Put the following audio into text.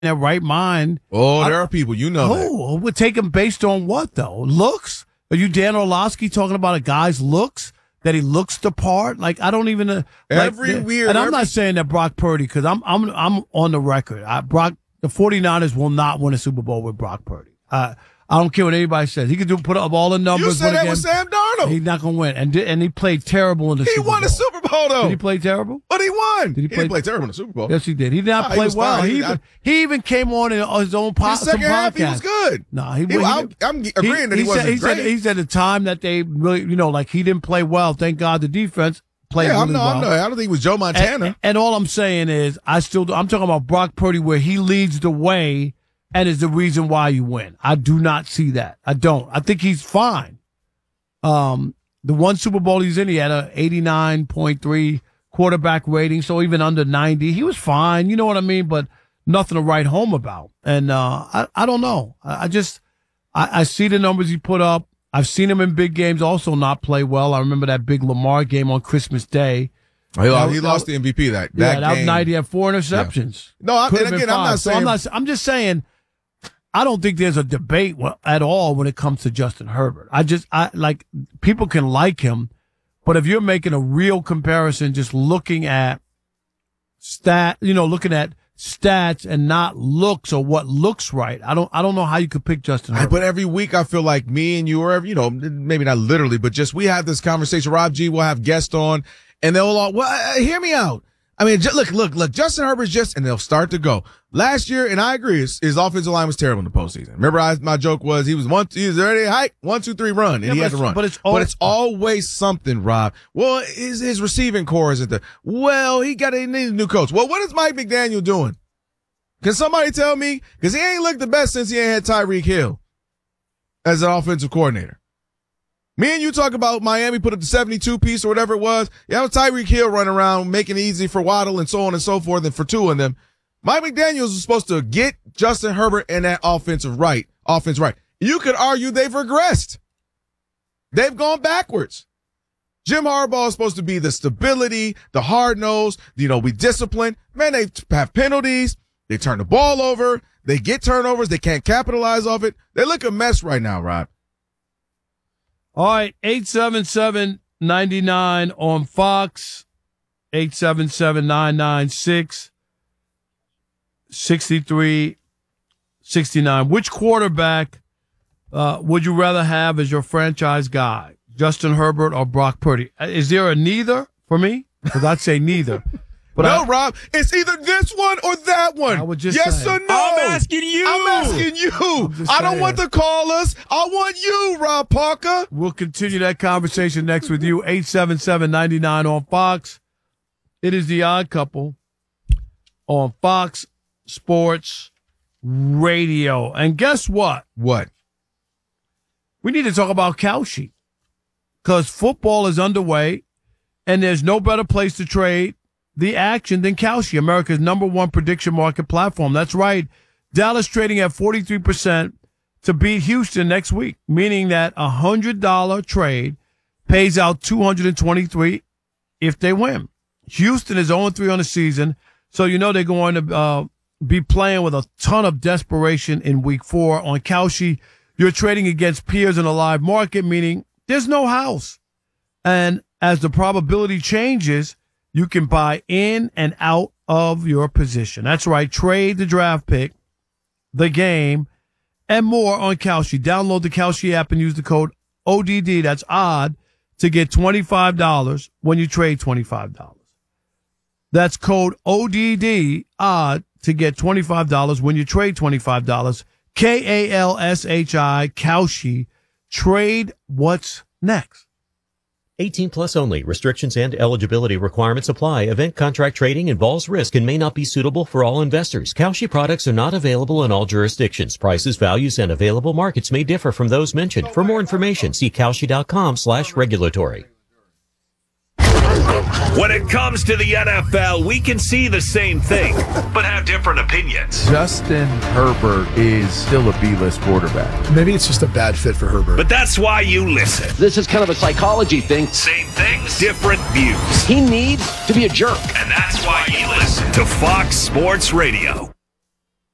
their right mind. Oh, there are people, that. Oh, would take him based on what, though? Looks? Are you Dan Orlovsky talking about a guy's looks? That he looks the part? Like, I don't even... And I'm not saying that Brock Purdy, because I'm on the record. The 49ers will not win a Super Bowl with Brock Purdy. I don't care what anybody says. He could put up all the numbers. You said that with Sam Darnold. He's not going to win. And he played terrible in the Super Bowl. He won the Super Bowl, though. Did he play terrible? But he won. He didn't play terrible in the Super Bowl. Yes, he did. He did not play well. He even came on in his own podcast. The second half, he was good. No, I'm agreeing that he wasn't great. He said the time that they really, like he didn't play well. Thank God the defense played really well. I don't think it was Joe Montana. And all I'm saying is, I'm talking about Brock Purdy where he leads the way and is the reason why you win. I do not see that. I don't. I think he's fine. The one Super Bowl he's in, he had a 89.3 quarterback rating, so even under 90, he was fine. You know what I mean? But nothing to write home about. And I don't know. I see the numbers he put up. I've seen him in big games also not play well. I remember that big Lamar game on Christmas Day. He lost the MVP that game. That night he had 4 interceptions. Yeah. No, I'm not saying. I'm just saying. I don't think there's a debate at all when it comes to Justin Herbert. People can like him, but if you're making a real comparison, just looking at looking at stats and not looks or what looks right, I don't know how you could pick Justin Herbert. But every week I feel like me and you, or maybe not literally, but just we have this conversation. Rob G will have guests on, and they'll all hear me out. I mean, look, Justin Herbert's and they'll start to go. Last year, and I agree, his offensive line was terrible in the postseason. Remember, my joke was he was already hike, 1, 2, 3 run, and he had to run. But it's always something, Rob. Well, his receiving core isn't there. Well, he needs a new coach. Well, what is Mike McDaniel doing? Can somebody tell me? Because he ain't looked the best since he ain't had Tyreek Hill as an offensive coordinator. Me and you talk about Miami put up the 72 piece or whatever it was. You have Tyreek Hill running around making it easy for Waddle and so on and so forth and for two of them. Mike McDaniels is supposed to get Justin Herbert and that offense right. You could argue they've regressed. They've gone backwards. Jim Harbaugh is supposed to be the stability, the hard nose, be disciplined. Man, they have penalties. They turn the ball over. They get turnovers. They can't capitalize off it. They look a mess right now, Rob. All right, 877-99 on Fox, 877-996-6369. Which quarterback would you rather have as your franchise guy, Justin Herbert or Brock Purdy? Is there a neither for me? Because I'd say neither. But no, Rob, it's either this one or that one. I would just yes say. or no. I'm asking you. I don't want the callers. I want you, Rob Parker. We'll continue that conversation next with you. 877-99 on Fox. It is The Odd Couple on Fox Sports Radio. And guess what? What? We need to talk about Kalshi because football is underway and there's no better place to trade the action than Kalshi, America's #1 prediction market platform. That's right. Dallas trading at 43% to beat Houston next week, meaning that a $100 trade pays out $223 if they win. Houston is 0-3 on the season, so they're going to be playing with a ton of desperation in week 4. On Kalshi, you're trading against peers in a live market, meaning there's no house. And as the probability changes, you can buy in and out of your position. That's right. Trade the draft pick, the game, and more on Kalshi. Download the Kalshi app and use the code ODD, that's odd, to get $25 when you trade $25. That's code ODD, odd, to get $25 when you trade $25. KALSHI, Kalshi. Trade what's next. 18 plus only. Restrictions and eligibility requirements apply. Event contract trading involves risk and may not be suitable for all investors. Kalshi products are not available in all jurisdictions. Prices, values, and available markets may differ from those mentioned. For more information, see Kalshi.com/regulatory. When it comes to the NFL, we can see the same thing, but have different opinions. Justin Herbert is still a B-list quarterback. Maybe it's just a bad fit for Herbert. But that's why you listen. This is kind of a psychology thing. Same things, different views. He needs to be a jerk. And that's why you listen to Fox Sports Radio.